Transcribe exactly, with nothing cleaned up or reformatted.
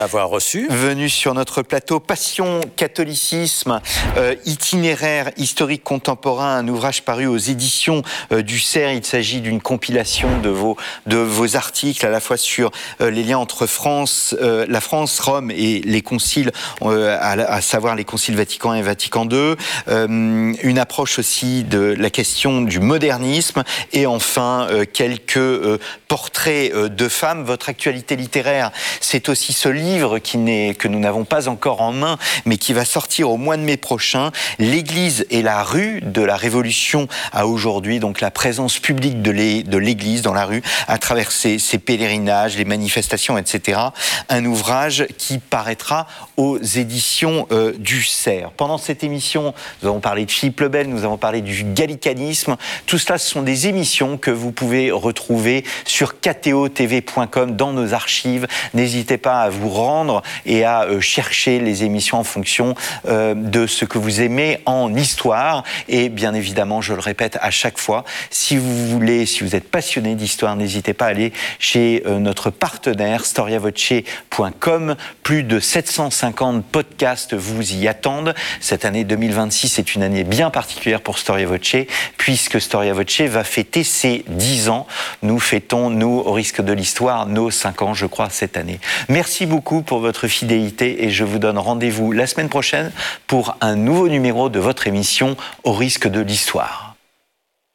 Avoir reçu. Venu sur notre plateau, Passion, catholicisme, euh, itinéraire historique contemporain, un ouvrage paru aux éditions euh, du Cerf. Il s'agit d'une compilation de vos, de vos articles, à la fois sur euh, les liens entre France, euh, la France, Rome et les conciles, euh, à, à savoir les conciles Vatican un et Vatican deux, euh, une approche aussi de la question du modernisme, et enfin euh, quelques euh, portraits euh, de femmes. Votre actualité littéraire, c'est aussi ce livre livre qui n'est, que nous n'avons pas encore en main, mais qui va sortir au mois de mai prochain, L'Église et la rue, de la Révolution à aujourd'hui, donc la présence publique de l'Église dans la rue, à travers ses, ses pèlerinages, les manifestations, et cetera. Un ouvrage qui paraîtra aux éditions euh, du Cerf. Pendant cette émission, nous avons parlé de Philippe le Bel, nous avons parlé du gallicanisme. Tout cela, ce sont des émissions que vous pouvez retrouver sur k t o t v point com dans nos archives. N'hésitez pas à vous rendre et à euh, chercher les émissions en fonction euh, de ce que vous aimez en histoire. Et bien évidemment, je le répète à chaque fois, si vous voulez, si vous êtes passionné d'histoire, n'hésitez pas à aller chez euh, notre partenaire storia voce point com. Plus de sept cent cinquante podcasts vous y attendent. Cette année deux mille vingt-six est une année bien particulière pour Storia Voce, puisque Storia Voce va fêter ses dix ans. Nous fêtons, nous, au risque de l'histoire, nos cinq ans, je crois, cette année. Merci beaucoup pour votre fidélité et je vous donne rendez-vous la semaine prochaine pour un nouveau numéro de votre émission Au risque de l'histoire.